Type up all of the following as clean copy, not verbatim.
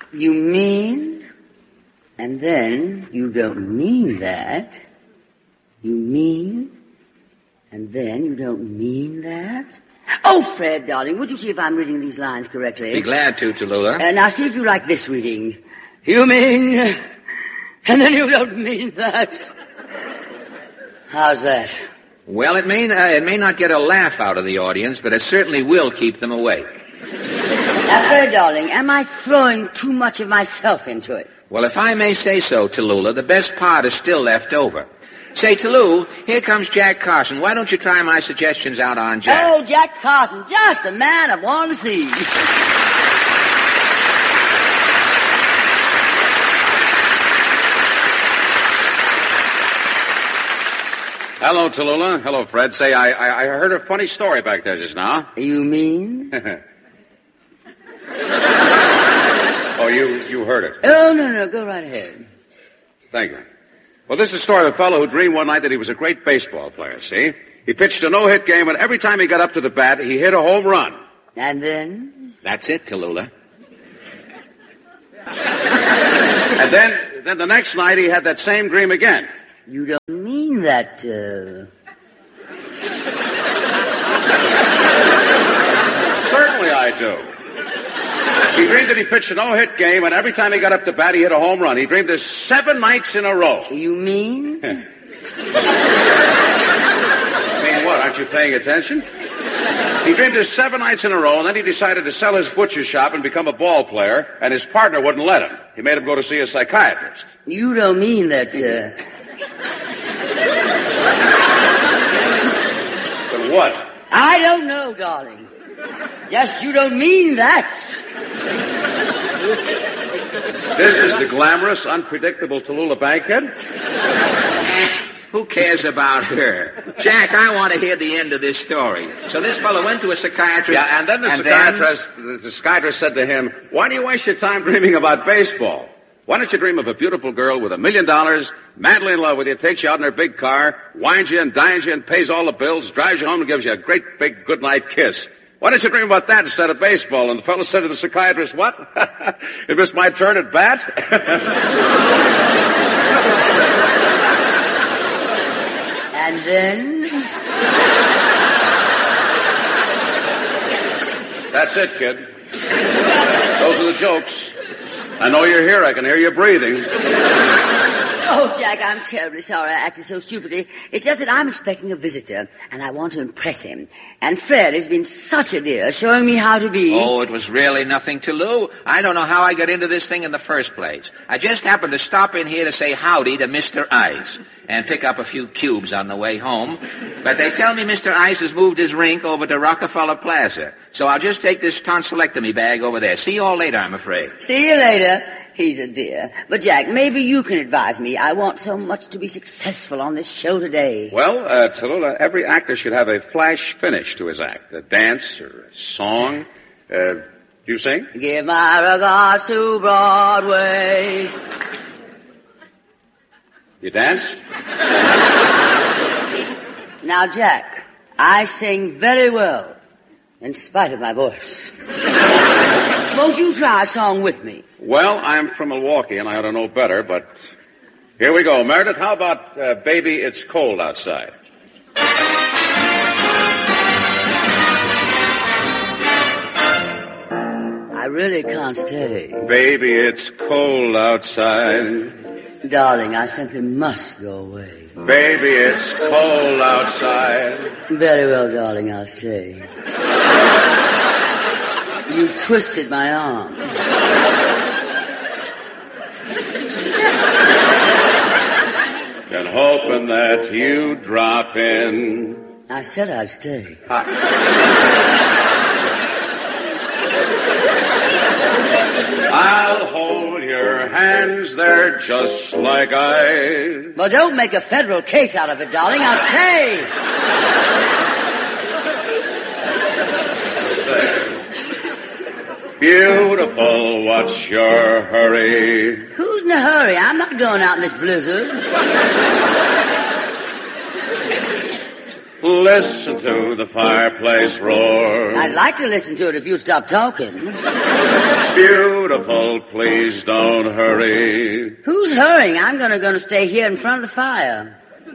You mean, and then you don't mean that. You mean, and then you don't mean that. Oh, Fred, darling, would you see if I'm reading these lines correctly? Be glad to, Tallulah. Now, see if you like this reading. You mean, and then you don't mean that. How's that? Well, it may not get a laugh out of the audience, but it certainly will keep them awake. Now, Fred, darling, am I throwing too much of myself into it? Well, if I may say so, Tallulah, the best part is still left over. Say, Tallulah, here comes Jack Carson. Why don't you try my suggestions out on Jack? Oh, Jack Carson, just a man I want to see. Hello, Tallulah. Hello, Fred. Say, I heard a funny story back there just now. You mean? Oh, you heard it. Oh, no, go right ahead. Thank you. Well, this is a story of a fellow who dreamed one night that he was a great baseball player, see? He pitched a no-hit game, and every time he got up to the bat, he hit a home run. And then? That's it, Tallulah. And then the next night, he had that same dream again. You don't mean that, Certainly I do. He dreamed that he pitched a no-hit game, and every time he got up to bat, he hit a home run. He dreamed this 7 nights in a row. You mean? Mean what? Aren't you paying attention? He dreamed this 7 nights in a row, and then he decided to sell his butcher shop and become a ball player, and his partner wouldn't let him. He made him go to see a psychiatrist. You don't mean that, But what? I don't know, darling. Yes, you don't mean that. This is the glamorous, unpredictable Tallulah Bankhead. Who cares about her? Jack, I want to hear the end of this story. So this fellow went to a psychiatrist. Yeah, and then the psychiatrist said to him, why do you waste your time dreaming about baseball? Why don't you dream of a beautiful girl with $1 million, madly in love with you, takes you out in her big car, wines you and dines you and pays all the bills, drives you home and gives you a great big goodnight kiss? Why don't you dream about that instead of baseball? And the fellow said to the psychiatrist, what? It missed my turn at bat? And then? That's it, kid. Those are the jokes. I know you're here. I can hear you breathing. Oh, Jack, I'm terribly sorry I acted so stupidly. It's just that I'm expecting a visitor, and I want to impress him. And Fred has been such a dear, showing me how to be. Oh, it was really nothing to Lou. I don't know how I got into this thing in the first place. I just happened to stop in here to say howdy to Mr. Ice and pick up a few cubes on the way home. But they tell me Mr. Ice has moved his rink over to Rockefeller Plaza. So I'll just take this tonsillectomy bag over there. See you all later, I'm afraid. See you later. He's a dear. But, Jack, maybe you can advise me. I want so much to be successful on this show today. Well, Tallulah, every actor should have a flash finish to his act. A dance or a song. Do you sing? Give my regards to Broadway. You dance? Now, Jack, I sing very well, in spite of my voice. Won't you try a song with me? Well, I'm from Milwaukee, and I ought to know better, but here we go. Meredith, how about Baby, It's Cold Outside? I really can't stay. Baby, it's cold outside. Darling, I simply must go away. Baby, it's cold outside. Very well, darling, I'll stay. You twisted my arm. And hoping that you drop in. I said I'd stay. I'll hold your hands there just like I... Well, don't make a federal case out of it, darling. I'll stay. Beautiful, what's your hurry? Who's in a hurry? I'm not going out in this blizzard. Listen to the fireplace roar. I'd like to listen to it if you'd stop talking. Beautiful, please don't hurry. Who's hurrying? I'm gonna stay here in front of the fire.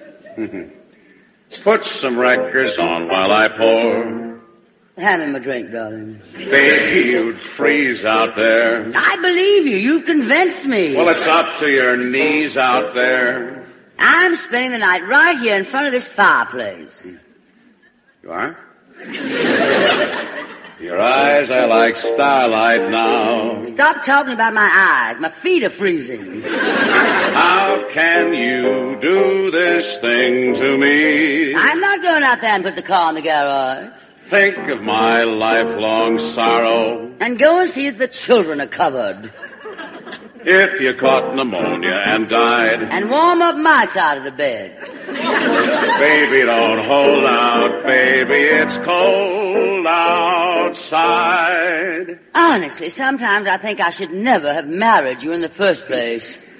Put some records on while I pour. Hand him a drink, darling. Baby, you'd freeze out there. I believe you. You've convinced me. Well, it's up to your knees out there. I'm spending the night right here in front of this fireplace. You are? Your eyes are like starlight now. Stop talking about my eyes. My feet are freezing. How can you do this thing to me? I'm not going out there and put the car in the garage. Think of my lifelong sorrow. And go and see if the children are covered. If you caught pneumonia and died. And warm up my side of the bed. Baby, don't hold out, baby. It's cold outside. Honestly, sometimes I think I should never have married you in the first place.